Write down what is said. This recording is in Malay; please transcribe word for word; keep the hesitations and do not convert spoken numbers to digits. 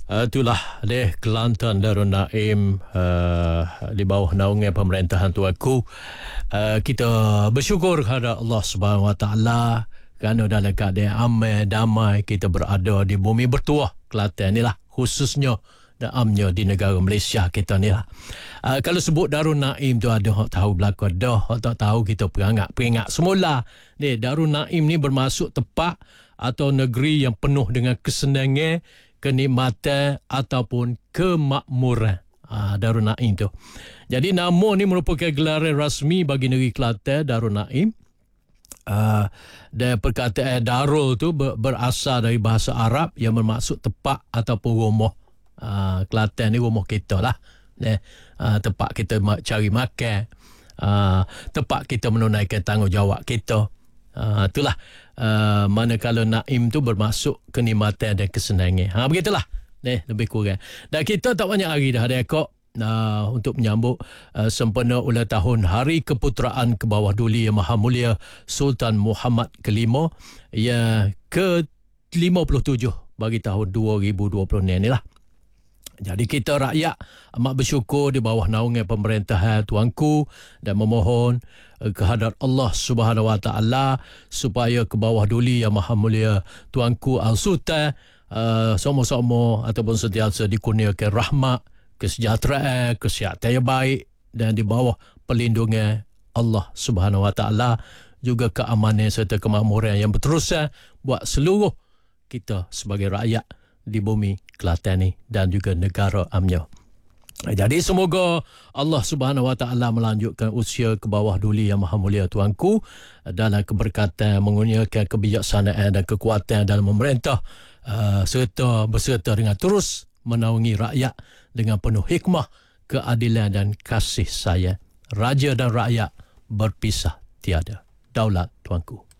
Uh, itulah deh Kelantan Darul Naim uh, di bawah naungan pemerintahan tuanku. Uh, kita bersyukur kepada Allah Subhanahu Wa Taala kerana dalam keadaan aman damai kita berada di bumi bertuah Kelantan ni lah, khususnya dan amnya di negara Malaysia kita ni lah. Uh, kalau sebut Darul Naim tu ada hak tahu belakang dah, hak tak tahu kita peringat peringat semula. Ni Darul Naim ni bermaksud tempat atau negeri yang penuh dengan kesenangan, kenikmatan ataupun kemakmuran. Ha, Darul Naim tu. Jadi nama ni merupakan gelaran rasmi bagi negeri Kelantan, Darul Naim. Uh, dan perkataan Darul tu ber, berasal dari bahasa Arab yang bermaksud tempat ataupun rumah. Uh, Kelantan ni rumah kita lah. Uh, tempat kita cari makan. Uh, tempat kita menunaikan tanggungjawab kita. Uh, itulah uh, manakala Naim tu bermaksud kenikmatan dan kesenangan. Ha, begitulah. Eh, lebih kurang. Dan kita tak banyak hari dah ada ekor uh, untuk menyambut uh, sempena ulang tahun Hari Keputeraan ke Bawah Duli Yang Maha Mulia Sultan Muhammad kelima yang ke lima puluh tujuh bagi tahun dua ribu dua puluh ni lah. Jadi kita rakyat amat bersyukur di bawah naungan pemerintahan tuanku dan memohon kehadrat Allah Subhanahu Wa Taala supaya ke bawah duli Yang Maha Mulia tuanku Al-Sultan uh, sama-sama ataupun sentiasa dikurniakan rahmat, kesejahteraan, kesihatan yang baik dan di bawah perlindungan Allah Subhanahu Wa Taala, juga keamanan serta kemakmuran yang berterusan buat seluruh kita sebagai rakyat di bumi Kelantan ni dan juga negara amnya. Jadi semoga Allah Subhanahu Wa Taala melanjutkan usia ke bawah duli Yang Maha Mulia tuanku dalam keberkatan, mengurniakan kebijaksanaan dan kekuatan dalam memerintah uh, serta berserta dengan terus menaungi rakyat dengan penuh hikmah, keadilan dan kasih sayang. Raja dan rakyat berpisah tiada. Daulat tuanku.